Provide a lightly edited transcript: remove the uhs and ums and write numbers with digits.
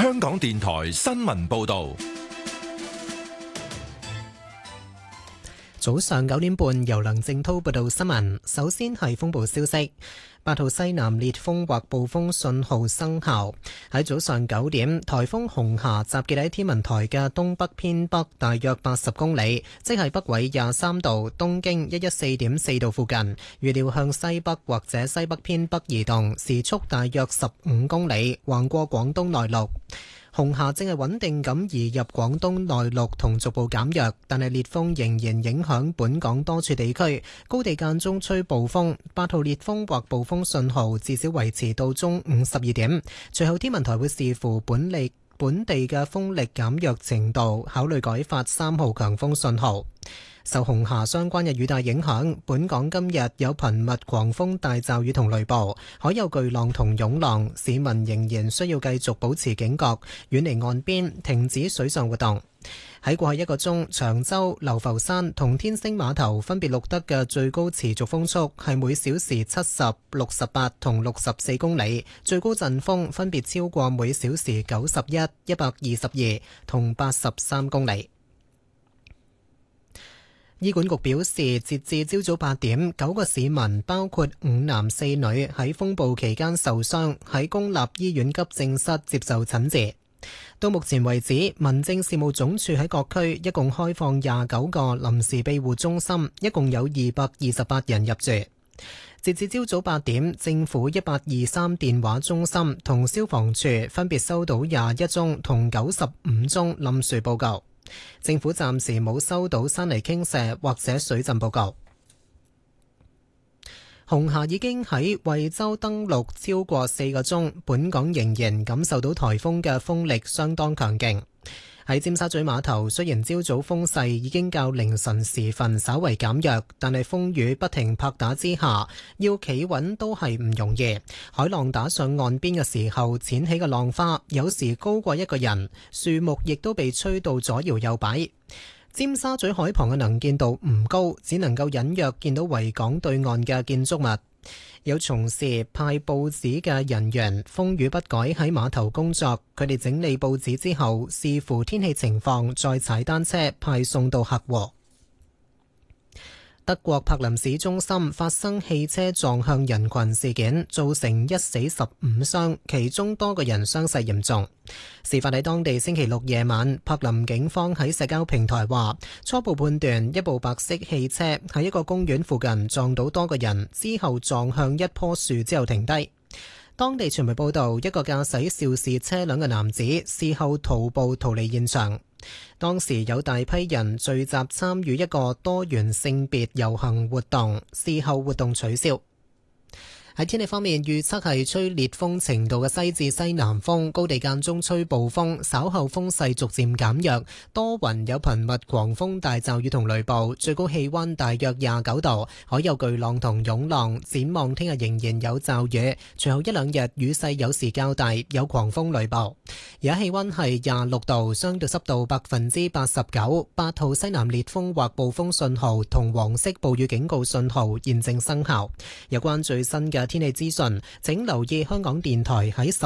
香港電台新聞報道。 早上9點半，由梁正滔報道新聞。首先係風暴消息。8號西南烈風或暴風信號生效。喺早上9點，颱風紅霞集結喺天文台嘅東北偏北大約80公里，即係北緯23度、東經114.4度附近。預料向西北或者西北偏北移動，時速大約15公里，橫過廣東內陸。紅霞正係穩定咁移入廣東內陸同逐步減弱，但係烈風仍然影響本港多處地區，高地間中吹暴風。8號烈風或暴風信號至少維持到中午12點。隨後天文台會視乎本地嘅風力減弱程度，考慮改發3號強風信號。受紅霞相關嘅雨帶影響，本港今日有頻密狂風大驟雨同雷暴，海有巨浪同湧浪，市民仍然需要繼續保持警覺，遠離岸邊，停止水上活動。喺過去1個鐘，長洲、流浮山同天星碼頭分別錄得嘅最高持續風速係每小時70、68同64公里，最高陣風分別超過每小時91、122同83公里。醫管局表示，截至朝早8點，9個市民包括5男4女喺風暴期間受傷，喺公立醫院急症室接受診治。到目前為止，民政事務總署喺各區一共開放29個臨時庇護中心，一共有228人入住。截至朝早8點，政府1823電話中心同消防處分別收到21宗同95宗冧樹報告。政府暫時冇收到山泥傾瀉或者水浸報告。紅霞已經喺惠州登陸超過4個鐘，本港仍然感受到颱風嘅風力相當強勁。喺尖沙咀碼頭，雖然朝早風勢已經較凌晨時分稍為減弱，但係風雨不停拍打之下，要企穩都係唔容易。海浪打上岸邊嘅時候，濺起嘅浪花有時高過一個人，樹木亦都被吹到左搖右擺。尖沙咀海旁嘅能見度唔高，只能夠隱約見到維港對岸嘅建築物。有從事派報紙嘅人員，風雨不改喺碼頭工作，佢哋整理報紙之後，視乎天氣情況再踩單車派送到客戶。德國柏林市中心發生汽車撞向人群事件，造成1死15傷，其中多個人傷勢嚴重。事發喺當地星期6夜晚，柏林警方喺社交平台話，初步判斷一部白色汽車喺一個公園附近撞到多個人，之後撞向一棵樹之後停低。當地傳媒報道，一個駕駛肇事車輛嘅男子事後徒步逃離現場。當時有大批人聚集參與一個多元性別遊行活動，事後活動取消。喺天氣方面，預測係吹烈風程度嘅西至西南風，高地間中吹暴風，稍後風勢逐漸減弱，多雲有頻密狂風大驟雨同雷暴，最高氣溫大約29度，海有巨浪同湧浪。展望聽日仍然有驟雨，隨後1-2日雨勢有時較大，有狂風雷暴。而家氣溫係26度，相對濕度89%。8號西南烈風或暴風信號同黃色暴雨警告信號現正生效。有關最新嘅天氣資訊，請留意香港電台喺